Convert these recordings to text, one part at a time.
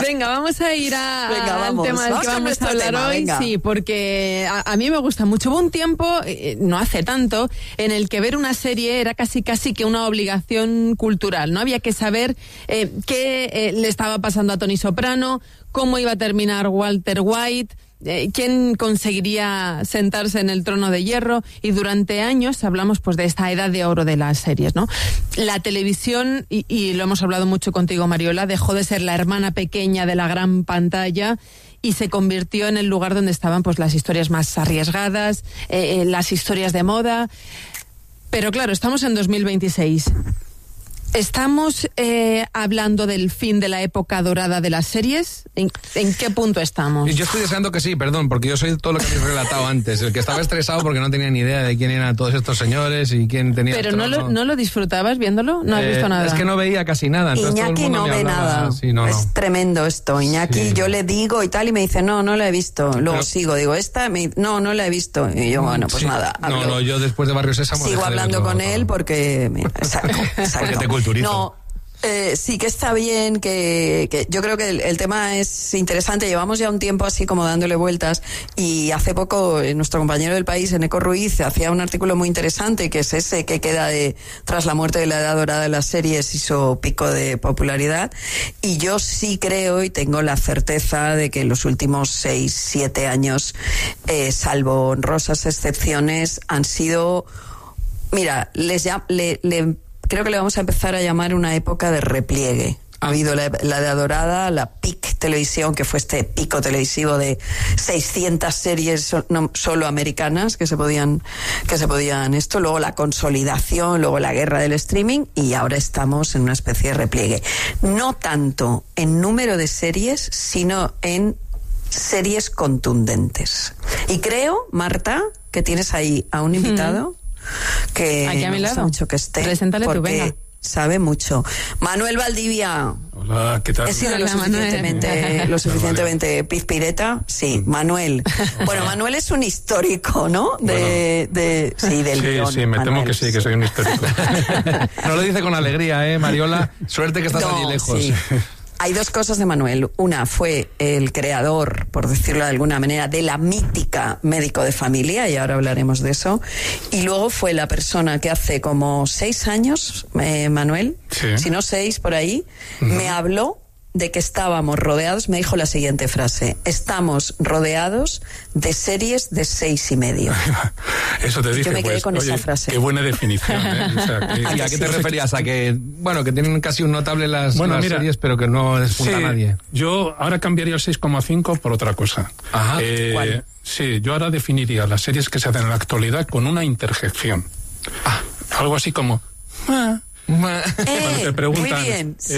Venga, vamos a ir al tema del que vamos a hablar hoy. Venga. Sí, porque a mí me gusta mucho. Hubo un tiempo, no hace tanto, en el que ver una serie era casi que una obligación cultural, ¿no? Había que saber qué le estaba pasando a Tony Soprano, cómo iba a terminar Walter White, quién conseguiría sentarse en el trono de hierro, y durante años hablamos pues de esta edad de oro de las series, ¿no? La televisión, y lo hemos hablado mucho contigo, Mariola, dejó de ser la hermana pequeña de la gran pantalla y se convirtió en el lugar donde estaban pues las historias más arriesgadas, las historias de moda. Pero claro, estamos en 2026. ¿Estamos hablando del fin de la época dorada de las series? ¿En qué punto estamos? Yo estoy deseando que sí, perdón, porque yo soy todo lo que habéis relatado antes, el que estaba estresado porque no tenía ni idea de quién eran todos estos señores y quién tenía. Pero no lo disfrutabas viéndolo, no has visto nada. Es que no veía casi nada. Iñaki no ve nada. Sí, no. Es tremendo esto. Iñaki, Sí. yo le digo y tal, y me dice, no la he visto. Luego sigo, digo, no la he visto. Y yo, bueno, pues nada. No, yo después de Barrio Sésamo sigo hablando con él porque... Exacto. Porque te culturizo. No, sí que está bien, que yo creo que el tema es interesante. Llevamos ya un tiempo así como dándole vueltas, y hace poco nuestro compañero del País, Eneco Ruiz, hacía un artículo muy interesante, que es ese que queda tras la muerte de la edad dorada de las series y su pico de popularidad. Y yo sí creo y tengo la certeza de que en los últimos 6-7 años, salvo honrosas excepciones, han sido, mira, creo que le vamos a empezar a llamar una época de repliegue. Ha habido la edad dorada, la peak televisión, que fue este pico televisivo de 600 series solo americanas que se podían esto, luego la consolidación, luego la guerra del streaming, y ahora estamos en una especie de repliegue. No tanto en número de series, sino en series contundentes. Y creo, Marta, que tienes ahí a un invitado que aquí a mi me gusta lado. mucho que esté, Preséntale tú, porque venga. sabe mucho. Manuel Valdivia. Hola, ¿qué tal? He sido Hola, lo suficientemente pizpireta. Sí, Manuel. Bueno, Manuel es un histórico, ¿no? Del guión. Sí, me temo Manuel, que sí, que soy un histórico. No lo dice con alegría, Mariola. Suerte que estás allí lejos. Sí. Hay dos cosas de Manuel. Una, fue el creador, por decirlo de alguna manera, de la mítica Médico de Familia, y ahora hablaremos de eso. Y luego fue la persona que hace como 6 años, Manuel, Sí. si no 6 por ahí, me habló de que estábamos rodeados, me dijo la siguiente frase: estamos rodeados de series de 6,5. Eso te dije, yo me quedé pues, con esa oye, frase. qué buena definición, ¿eh? O sea, ¿Y a qué te referías? A que tienen casi un notable las mira, series, pero que no despunta a nadie. Yo ahora cambiaría el 6,5 por otra cosa. Ajá. ¿Cuál? Sí, yo ahora definiría las series que se hacen en la actualidad con una interjección. Algo así como... Cuando te preguntan, muy bien, sí.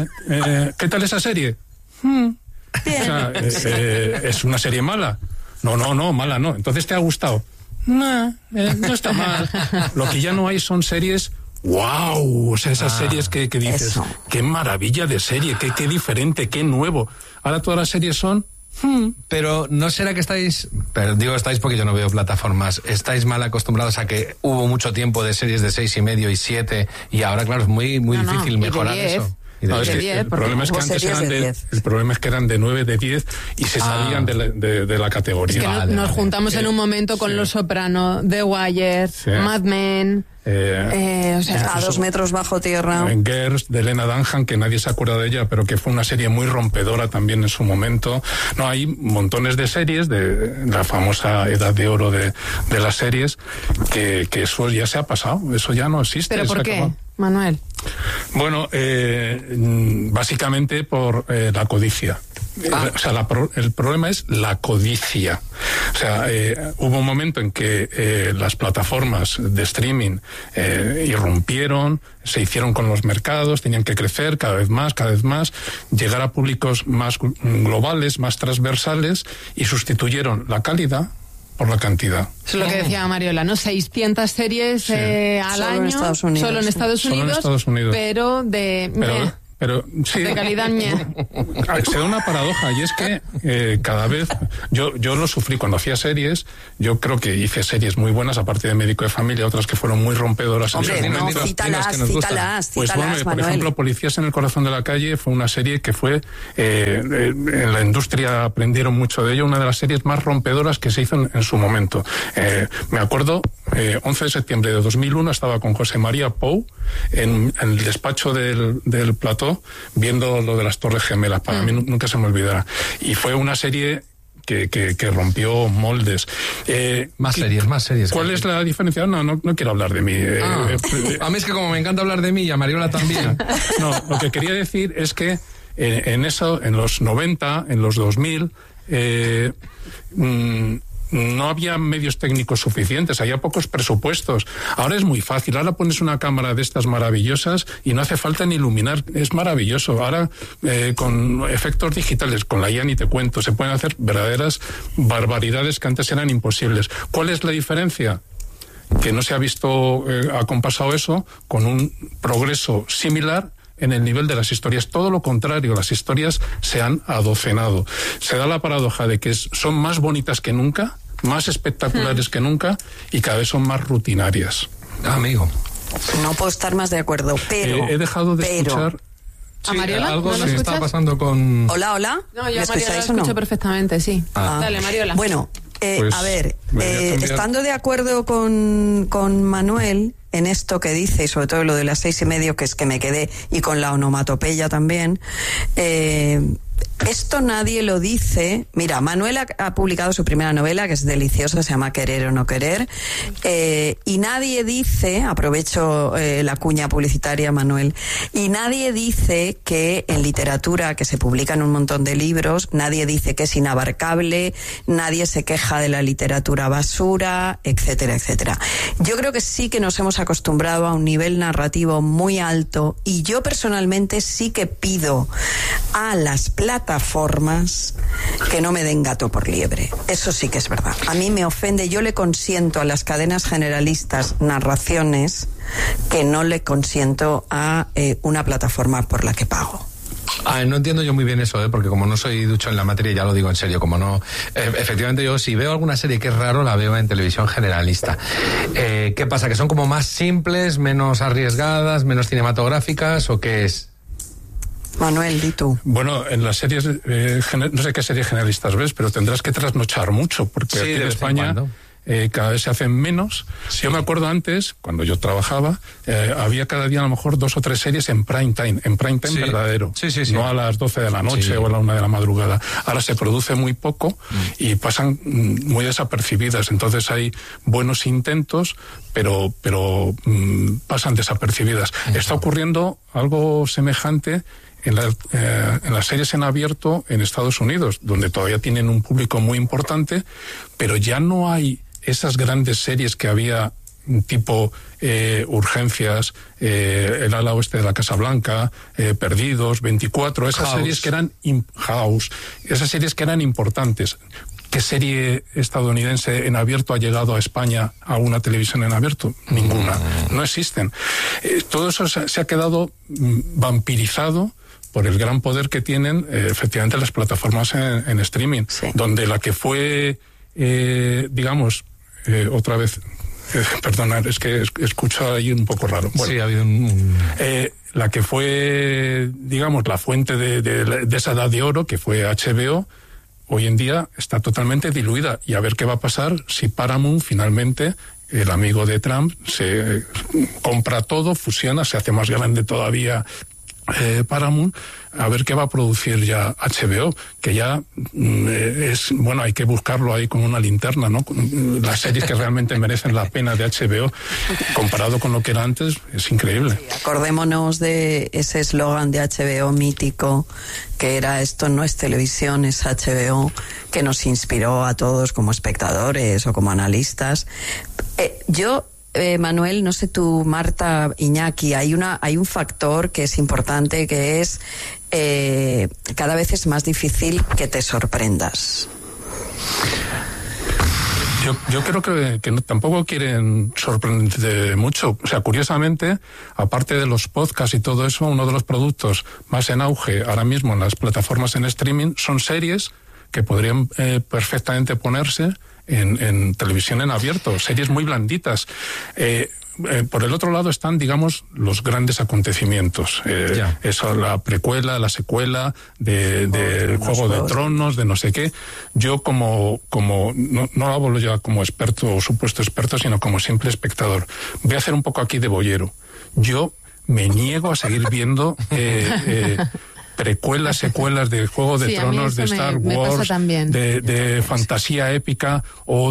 ¿qué tal esa serie? Bien. O sea, ¿es una serie mala? No, mala no. ¿Entonces te ha gustado? No está mal. Lo que ya no hay son series... ¡Wow! O sea, esas series que dices, eso. ¡qué maravilla de serie! ¡Qué diferente! ¡Qué nuevo! Ahora todas las series son... Pero no será que estáis, pero digo estáis porque yo no veo plataformas, estáis mal acostumbrados a que hubo mucho tiempo de series de 6,5 y 7 y ahora claro es muy difícil y de mejorar 10. eso. No, es que 10, el problema es que hubo antes series eran de 10. el problema es que eran de 9, de 10 y se salían de la categoría. Es que Vale, nos juntamos en un momento con Los Soprano, The Wire, Sí. Mad Men... o sea, A 2 metros bajo tierra. Girls, de Lena Dunham, que nadie se acuerda de ella, pero que fue una serie muy rompedora también en su momento. No, hay montones de series de la famosa edad de oro de las series, que eso ya se ha pasado, eso ya no existe. ¿pero por se qué, acabó. Manuel? Bueno, básicamente por la codicia. O sea, el problema es la codicia. O sea, hubo un momento en que las plataformas de streaming irrumpieron, se hicieron con los mercados, tenían que crecer cada vez más, llegar a públicos más globales, más transversales, y sustituyeron la calidad por la cantidad. Eso es lo que decía Mariola, ¿no? 600 series al Solo año. en Estados Unidos. Solo en Estados Solo en Unidos. Estados Unidos. Pero Pero sí, de calidad ñe. Se da una paradoja, y es que cada vez yo lo sufrí cuando hacía series. Yo creo que hice series muy buenas, aparte de Médico de Familia, otras que fueron muy rompedoras. Hombre, no, cítalas, pues bueno, por Manuel. ejemplo, Policías en el corazón de la calle fue una serie que fue en la industria aprendieron mucho de ello, una de las series más rompedoras que se hizo en su momento. Me acuerdo, 11 de septiembre de 2001 estaba con José María Pou en el despacho del plató viendo lo de las Torres Gemelas. Para mí nunca se me olvidará. Y fue una serie que rompió moldes. Más series. ¿Cuál es la diferencia? No quiero hablar de mí. A mí es que como me encanta hablar de mí y a Mariola también. No, lo que quería decir es que en los 90, en los 2000, no había medios técnicos suficientes, había pocos presupuestos. Ahora es muy fácil, ahora pones una cámara de estas maravillosas y no hace falta ni iluminar, es maravilloso. Ahora con efectos digitales, con la IA ni te cuento, se pueden hacer verdaderas barbaridades que antes eran imposibles. ¿Cuál es la diferencia? Que no se ha visto acompasado eso con un progreso similar en el nivel de las historias. Todo lo contrario, las historias se han adocenado. Se da la paradoja de que son más bonitas que nunca, más espectaculares que nunca, y cada vez son más rutinarias. Amigo. No puedo estar más de acuerdo, pero... he dejado de escuchar... ¿A Mariola? Algo ¿No lo se escuchas? está pasando con... Hola. No, yo ¿Me a Mariola la escucháis o no? escucho perfectamente, sí. Dale, Mariola. Bueno, Pues, a ver, voy a cambiar. estando de acuerdo con Manuel en esto que dice, y sobre todo lo de las 6:30, que es que me quedé, y con la onomatopeya también, esto nadie lo dice. Mira, Manuel ha publicado su primera novela, que es deliciosa, se llama Querer o no querer, y nadie dice, aprovecho la cuña publicitaria, Manuel, y nadie dice que en literatura, que se publican un montón de libros, nadie dice que es inabarcable, nadie se queja de la literatura basura, etcétera, etcétera. Yo creo que sí que nos hemos acostumbrado a un nivel narrativo muy alto, y yo personalmente sí que pido a las plataformas que no me den gato por liebre. Eso sí que es verdad. A mí me ofende, yo le consiento a las cadenas generalistas narraciones que no le consiento a una plataforma por la que pago. No entiendo yo muy bien eso, porque como no soy ducho en la materia, ya lo digo en serio, como no... efectivamente yo si veo alguna serie que es raro, la veo en televisión generalista. ¿Qué pasa? ¿Que son como más simples, menos arriesgadas, menos cinematográficas, o qué es? Manuel, di tú. Bueno, en las series, no sé qué series generalistas ves, pero tendrás que trasnochar mucho, porque aquí en España cada vez se hacen menos. Sí. Yo me acuerdo antes, cuando yo trabajaba, había cada día a lo mejor 2 o 3 series en prime time verdadero. Sí. No a las 12 de la noche o a la 1 de la madrugada. Ahora se produce muy poco y pasan muy desapercibidas. Entonces hay buenos intentos, pero pasan desapercibidas. Está ocurriendo algo semejante en las series en abierto en Estados Unidos, donde todavía tienen un público muy importante, pero ya no hay esas grandes series que había tipo Urgencias, El ala oeste de la Casa Blanca, Perdidos, 24, esas House. series que eran House, esas series que eran importantes. ¿Qué serie estadounidense en abierto ha llegado a España a una televisión en abierto? Ninguna. No existen. Todo eso se ha quedado vampirizado por el gran poder que tienen efectivamente las plataformas en streaming, sí. Donde la que fue, digamos, otra vez, perdonad, es que escucho ahí un poco raro. Bueno, sí, ha habido la que fue, digamos, la fuente de esa edad de oro, que fue HBO, hoy en día está totalmente diluida. Y a ver qué va a pasar si Paramount finalmente, el amigo de Trump, se compra todo, fusiona, se hace más grande todavía Paramount, a ver qué va a producir ya HBO, que ya es, bueno, hay que buscarlo ahí con una linterna, ¿no? Las series que realmente merecen la pena de HBO, comparado con lo que era antes, es increíble. Sí, acordémonos de ese eslogan de HBO mítico, que era "esto no es televisión, es HBO", que nos inspiró a todos como espectadores o como analistas. Manuel, no sé tú, Marta, Iñaki, hay un factor que es importante, que es cada vez es más difícil que te sorprendas. Yo creo que tampoco quieren sorprenderte mucho. O sea, curiosamente, aparte de los podcasts y todo eso, uno de los productos más en auge ahora mismo en las plataformas en streaming son series que podrían perfectamente ponerse en televisión en abierto, series muy blanditas. Por el otro lado están, digamos, los grandes acontecimientos. Eso, la precuela, la secuela de Juego de Tronos, de no sé qué. Yo como no hablo ya como experto o supuesto experto, sino como simple espectador. Voy a hacer un poco aquí de boyero. Yo me niego a seguir viendo precuelas, secuelas de Juego de Tronos, de Star Wars, de fantasía épica o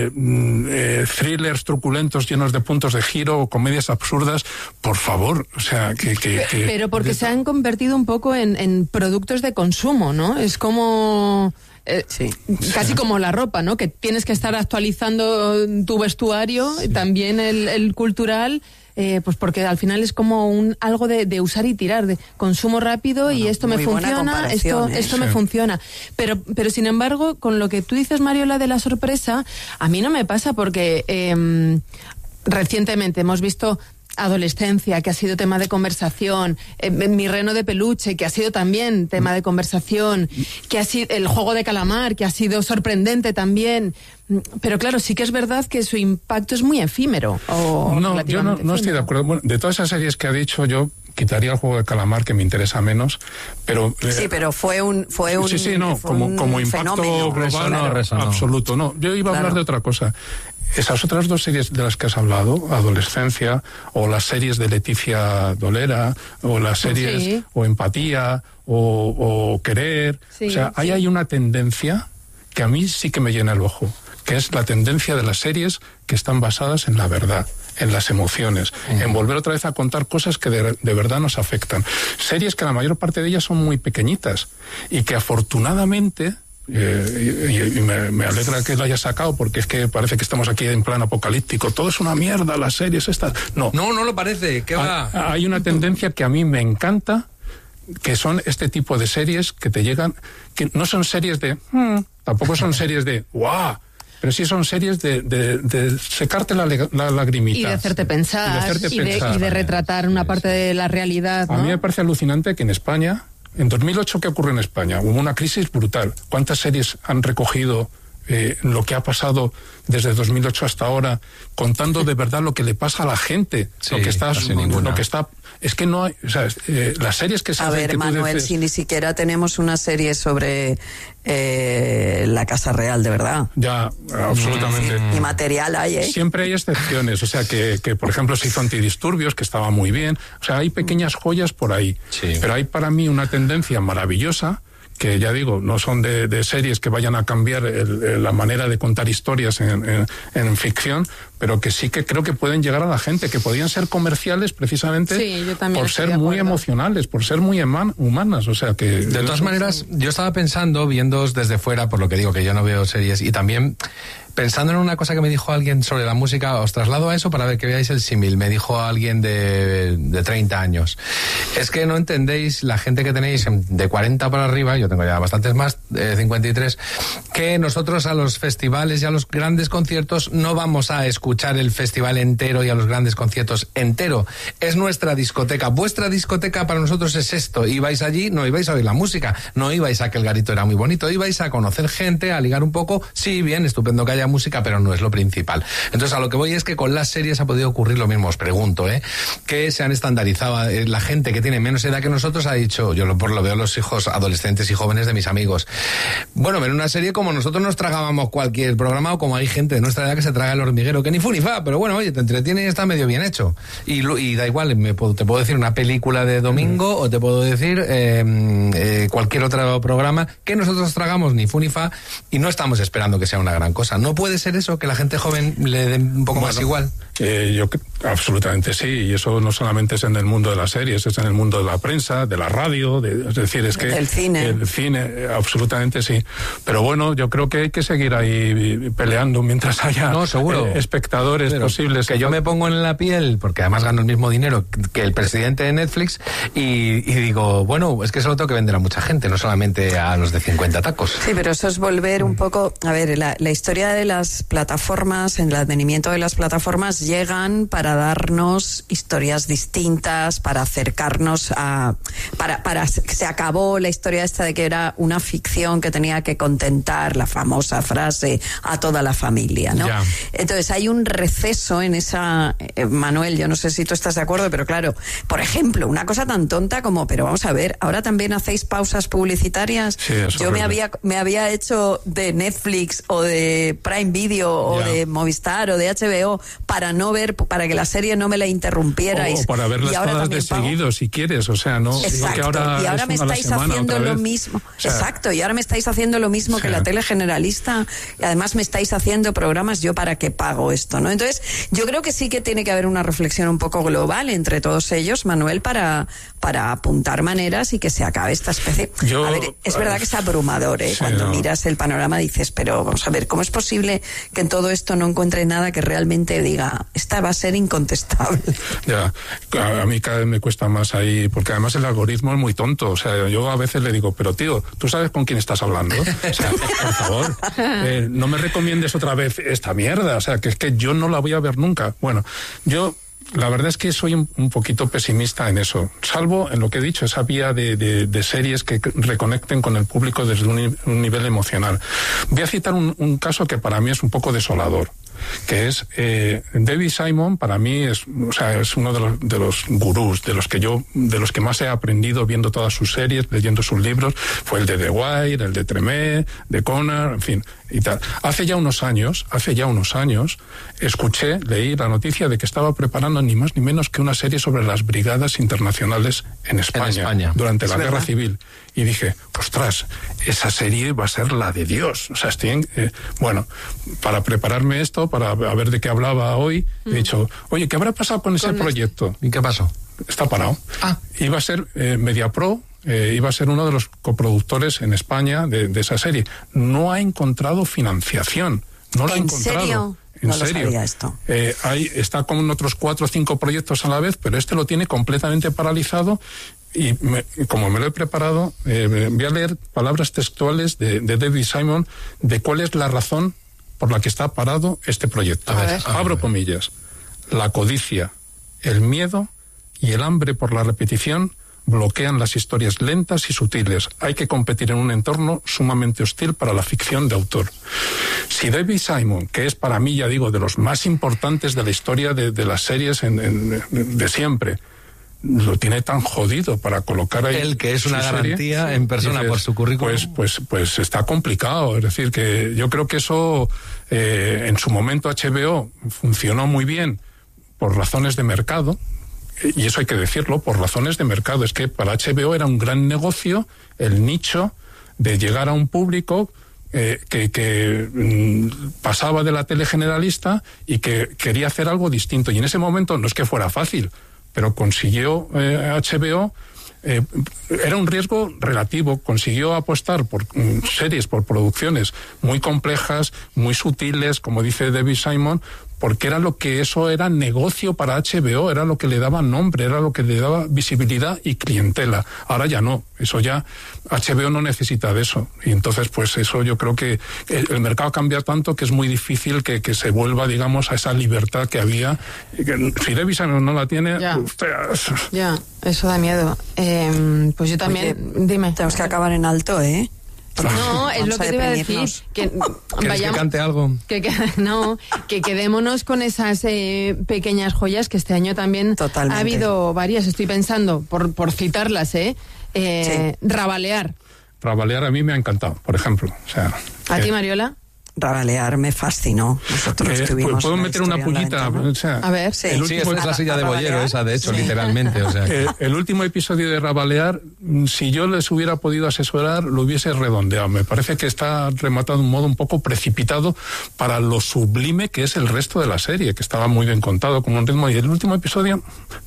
de thrillers truculentos llenos de puntos de giro o comedias absurdas. Por favor, o sea, Pero porque se han convertido un poco en productos de consumo, ¿no? Es como... casi como la ropa, ¿no? Que tienes que estar actualizando tu vestuario, también el cultural... pues porque al final es como algo de usar y tirar, de consumo rápido, y esto me funciona, esto me funciona. Pero sin embargo, con lo que tú dices, Mariola, de la sorpresa, a mí no me pasa porque recientemente hemos visto Adolescencia, que ha sido tema de conversación, Mi reno de peluche, que ha sido también tema de conversación, que ha sido El juego de calamar, que ha sido sorprendente también. Pero claro, sí que es verdad que su impacto es muy efímero. No, yo no estoy de acuerdo. Bueno, de todas esas series que ha dicho, yo quitaría El juego de calamar, que me interesa menos, pero... sí, pero fue un como impacto fenómeno global, resonó. Absoluto. No, yo iba a hablar de otra cosa. Esas otras dos series de las que has hablado, Adolescencia, o las series de Leticia Dolera, o las series, o Empatía, o Querer, o sea, ahí hay una tendencia que a mí sí que me llena el ojo, que es la tendencia de las series que están basadas en la verdad, en las emociones, en volver otra vez a contar cosas que de verdad nos afectan. Series que la mayor parte de ellas son muy pequeñitas y que afortunadamente... y me alegra que lo hayas sacado, porque es que parece que estamos aquí en plan apocalíptico, todo es una mierda, las series estas. No lo parece, ¿qué va? Hay una tendencia que a mí me encanta, que son este tipo de series que te llegan, que no son series de tampoco son series de ¡guau! Pero sí son series de secarte la lagrimita. Y de hacerte pensar, y de retratar una parte de la realidad, ¿no? A mí me parece alucinante que en España, en 2008, ¿qué ocurrió en España? Hubo una crisis brutal. ¿Cuántas series han recogido lo que ha pasado desde 2008 hasta ahora, contando de verdad lo que le pasa a la gente? Sí, lo que está... Es que no hay... O sea, las series que se hacen... A ver, Manuel, si ni siquiera tenemos una serie sobre la Casa Real, de verdad. Ya, absolutamente. Y material hay, ¿eh? Siempre hay excepciones. O sea, que por ejemplo, se hizo Antidisturbios, que estaba muy bien. O sea, hay pequeñas joyas por ahí. Sí. Pero hay para mí una tendencia maravillosa, que ya digo, no son de series que vayan a cambiar la manera de contar historias en ficción, pero que sí que creo que pueden llegar a la gente, que podían ser comerciales precisamente por ser muy emocionales, por ser muy humanas, o sea que... De todas maneras, yo estaba pensando, viéndoos desde fuera, por lo que digo que yo no veo series, y también pensando en una cosa que me dijo alguien sobre la música, os traslado a eso para ver que veáis el símil. Me dijo alguien de 30 años. Es que no entendéis, la gente que tenéis de 40 para arriba, yo tengo ya bastantes más, 53, que nosotros a los festivales y a los grandes conciertos no vamos a escuchar el festival entero y a los grandes conciertos entero. Es nuestra discoteca. Vuestra discoteca para nosotros es esto. Ibais allí, no ibais a oír la música, no ibais a que el garito era muy bonito, ibais a conocer gente, a ligar un poco. Sí, bien, estupendo que haya música, pero no es lo principal. Entonces, a lo que voy es que con las series ha podido ocurrir lo mismo. Os pregunto, que se han estandarizado. La gente que tiene menos edad que nosotros ha dicho, yo lo veo a los hijos adolescentes y jóvenes de mis amigos, bueno, ven una serie como nosotros nos tragábamos cualquier programa, o como hay gente de nuestra edad que se traga El Hormiguero, que ni fu ni fa, pero bueno, oye, te entretiene y está medio bien hecho. Y da igual, te puedo decir una película de domingo, o te puedo decir cualquier otro programa que nosotros tragamos ni fu ni fa, y no estamos esperando que sea una gran cosa. ¿No puede ser eso, que la gente joven le dé un poco más igual? Yo absolutamente sí, y eso no solamente es en el mundo de las series, es en el mundo de la prensa, de la radio, es decir, es que... El cine, absolutamente sí. Pero bueno, yo creo que hay que seguir ahí peleando mientras haya espectadores posibles. Que yo me pongo en la piel, porque además gano el mismo dinero que el presidente de Netflix, y digo, bueno, es que eso lo tengo que vender a mucha gente, no solamente a los de 50 tacos. Sí, pero eso es volver un poco... A ver, la historia de las plataformas, en el advenimiento de las plataformas, llegan para darnos historias distintas, para acercarnos a... se acabó la historia esta de que era una ficción que tenía que contentar, la famosa frase, a toda la familia, ¿no? Ya. Entonces hay un receso en esa... Manuel, yo no sé si tú estás de acuerdo, pero claro, por ejemplo, una cosa tan tonta como, pero vamos a ver, ahora también hacéis pausas publicitarias. Sí, yo me había hecho de Netflix o de Prime Video o de Movistar o de HBO para no ver, para que la serie no me la interrumpierais. O para verlas todas de seguido, si quieres, o sea, no. Exacto. Que ahora y ahora me estáis haciendo lo mismo. O sea, exacto, y ahora me estáis haciendo lo mismo que la tele generalista, y además me estáis haciendo programas, ¿yo para qué pago esto, no? Entonces, yo creo que sí que tiene que haber una reflexión un poco global entre todos ellos, Manuel, para apuntar maneras y que se acabe esta especie. A ver, es verdad que es abrumador, ¿eh? Cuando miras el panorama dices, pero vamos a ver, ¿cómo es posible que en todo esto no encuentre nada que realmente diga, esta va a ser incontestable? Ya, a mí cada vez me cuesta más ahí, porque además el algoritmo es muy tonto. O sea, yo a veces le digo, pero tío, ¿tú sabes con quién estás hablando? O sea, por favor, no me recomiendes otra vez esta mierda. O sea, que es que yo no la voy a ver nunca. Bueno, la verdad es que soy un poquito pesimista en eso, salvo en lo que he dicho, esa vía de series que reconecten con el público desde un nivel emocional. Voy a citar un caso que para mí es un poco desolador, que es David Simon. Para mí es uno de los gurús, de los que más he aprendido viendo todas sus series, leyendo sus libros. Fue el de The Wire, el de Tremé, de Connor, en fin, y tal. Hace ya unos años, leí la noticia de que estaba preparando ni más ni menos que una serie sobre las brigadas internacionales en España. Durante la Guerra Civil. Y dije, ostras, esa serie va a ser la de Dios. O sea, bueno, para prepararme esto, para ver de qué hablaba hoy, he dicho, oye, ¿qué habrá pasado con ese proyecto? ¿Y qué pasó? Está parado. Iba a ser Mediapro, iba a ser uno de los coproductores en España de esa serie. No ha encontrado financiación. No la ha encontrado. ¿Serio? ¿En no serio? Lo sabía esto. Está con otros 4 o 5 proyectos a la vez, pero este lo tiene completamente paralizado. Y como me lo he preparado, voy a leer palabras textuales de David Simon de cuál es la razón por la que está parado este proyecto. Abro comillas. La codicia, el miedo y el hambre por la repetición bloquean las historias lentas y sutiles. Hay que competir en un entorno sumamente hostil para la ficción de autor. Si David Simon, que es para mí, ya digo, de los más importantes de la historia de las series de siempre, lo tiene tan jodido para colocar ahí... Él, que es una garantía serie, en persona, dices, por su currículum. Pues está complicado. Es decir, que yo creo que eso, en su momento HBO funcionó muy bien por razones de mercado, y eso hay que decirlo, por razones de mercado. Es que para HBO era un gran negocio el nicho de llegar a un público que pasaba de la tele generalista y que quería hacer algo distinto. Y en ese momento no es que fuera fácil, pero consiguió HBO, era un riesgo relativo, consiguió apostar por series, por producciones muy complejas, muy sutiles, como dice David Simon, porque eso era negocio para HBO, era lo que le daba nombre, era lo que le daba visibilidad y clientela. Ahora ya no, eso ya, HBO no necesita de eso. Y entonces, pues eso yo creo que el mercado cambia tanto que es muy difícil que se vuelva, digamos, a esa libertad que había. Si David Simon no la tiene, Ya, eso da miedo. Pues yo también, dime. Tenemos que acabar en alto, ¿eh? No, es lo que te iba a decir. Que vayamos, que cante algo? Que quedémonos con esas pequeñas joyas que este año también Totalmente. Ha habido varias. Estoy pensando, por citarlas, sí. Rabalear. Rabalear a mí me ha encantado, por ejemplo. O sea, ¿A ti, Mariola? Rabalear me fascinó. Nosotros estuvimos. ¿Puedo meter una pullita? ¿no? O sea, a ver, sí, esa es la silla de boyero, esa, de hecho, literalmente. O sea. El último episodio de Rabalear, si yo les hubiera podido asesorar, lo hubiese redondeado. Me parece que está rematado de un modo un poco precipitado para lo sublime que es el resto de la serie, que estaba muy bien contado, con un ritmo. Y el último episodio.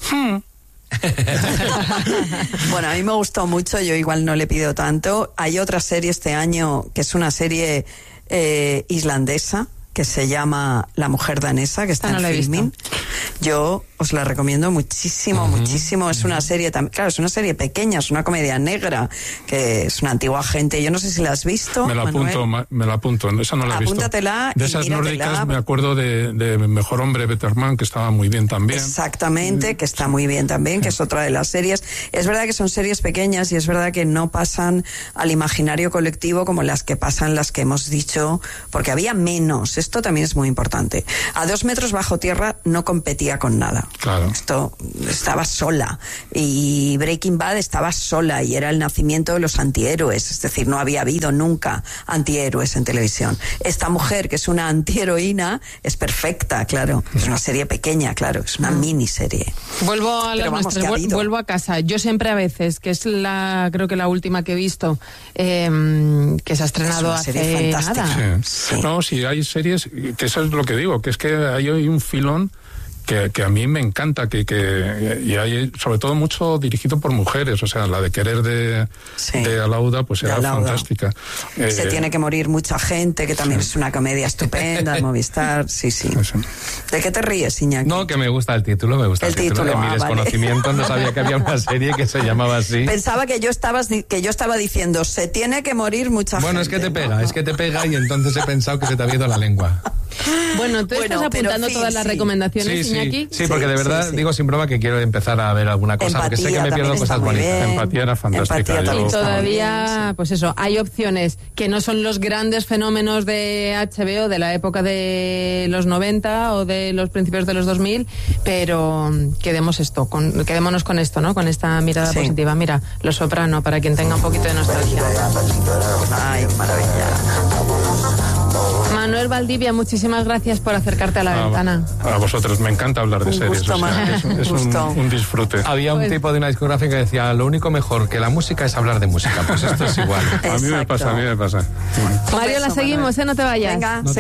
Bueno, a mí me gustó mucho, yo igual no le pido tanto. Hay otra serie este año que es una serie islandesa que se llama La mujer danesa, que está en Filmin. Yo os la recomiendo muchísimo, muchísimo. Es una serie también, claro, es una serie pequeña, es una comedia negra, que es una antigua gente. Yo no sé si la has visto. Me la apunto, esa no la he visto. Apúntatela. De esas nórdicas me acuerdo de Mejor Hombre, Betterman, que estaba muy bien también. Exactamente, que está muy bien también, que es otra de las series. Es verdad que son series pequeñas y es verdad que no pasan al imaginario colectivo como las que pasan las que hemos dicho, porque había menos. Esto también es muy importante. A 2 metros bajo tierra no competía con nada. Claro. Esto estaba sola. Y Breaking Bad estaba sola y era el nacimiento de los antihéroes. Es decir, no había habido nunca antihéroes en televisión. Esta mujer, que es una antiheroína, es perfecta, claro. Es una serie pequeña, claro. Es una miniserie. Vuelvo a las nuestras, vuelvo a casa. Yo siempre a veces, que es creo que la última que he visto, que se ha estrenado hace nada. Sí. No, sí, hay series, que eso es lo que digo, que es que hay un filón que a mí me encanta, y hay sobre todo mucho dirigido por mujeres, o sea, la de Querer de Alauda, pues era fantástica. Se tiene que morir mucha gente, que también es una comedia estupenda, de Movistar, sí. ¿De qué te ríes, Iñaki? No, que me gusta el título, el título. En mi desconocimiento no sabía que había una serie que se llamaba así. Pensaba que yo estaba diciendo, se tiene que morir mucha gente. Bueno, es que te pega y entonces he pensado que se te había ido la lengua. Bueno, tú estás apuntando todas las recomendaciones, Iñaki. Sí, porque de verdad digo sin broma que quiero empezar a ver alguna cosa, Empatía, porque sé que me pierdo cosas bonitas. Empatía era fantástica. Y todavía, pues eso, hay opciones que no son los grandes fenómenos de HBO de la época de los 90 o de los principios de los 2000, pero quedémonos con esto, ¿no? Con esta mirada positiva. Mira, Los Soprano, para quien tenga un poquito de nostalgia. Ay, maravilla. Manuel Valdivia, muchísimas gracias por acercarte a la ventana. A vosotros, me encanta hablar de series. Gusto, es un disfrute. Había un tipo de una discográfica que decía, lo único mejor que la música es hablar de música. Pues esto es igual. A mí me pasa. Exacto. Mario, la seguimos, no te vayas. Venga,